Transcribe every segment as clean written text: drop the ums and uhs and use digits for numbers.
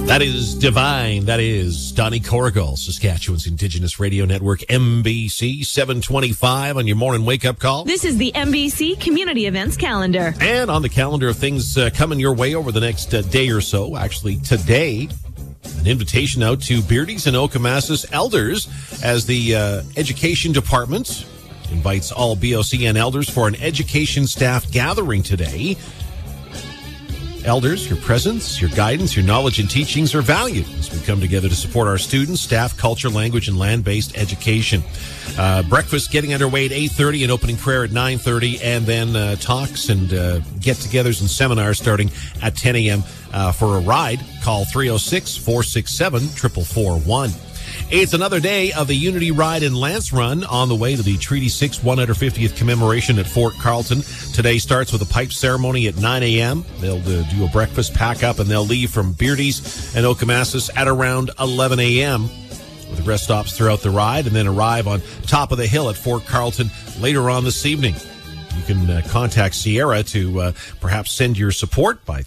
That is divine. That is Donnie Corrigal, Saskatchewan's Indigenous Radio Network, MBC 725 on your morning wake-up call. This is the MBC Community Events Calendar. And on the calendar of things coming your way over the next day or so, actually today, an invitation out to Beardy's and Okemasis elders as the Education Department invites all BOCN elders for an education staff gathering today. Elders, your presence, your guidance, your knowledge and teachings are valued as we come together to support our students, staff, culture, language, and land-based education. Breakfast getting underway at 8:30 and opening prayer at 9:30, and then talks and get-togethers and seminars starting at 10 a.m. For a ride, call 306-467-4441. It's another day of the Unity Ride and Lance Run on the way to the Treaty 6 150th commemoration at Fort Carlton. Today starts with a pipe ceremony at 9 a.m. They'll do a breakfast, pack up, and they'll leave from Beardy's and Okemasis at around 11 a.m. with rest stops throughout the ride, and then arrive on top of the hill at Fort Carlton later on this evening. You can contact Sierra to perhaps send your support by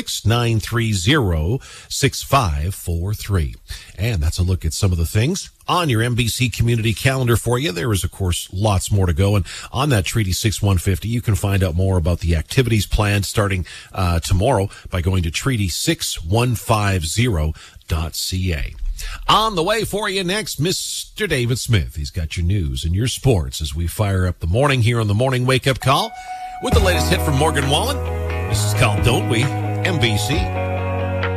306-930-6543. And that's a look at some of the things on your MBC community calendar for you. There is, of course, lots more to go. And on that Treaty 6 150, you can find out more about the activities planned starting tomorrow by going to treaty6150.ca. On the way for you next, Mr. David Smith. He's got your news and your sports as we fire up the morning here on the Morning Wake Up Call with the latest hit from Morgan Wallen. This is called Don't We, MBC.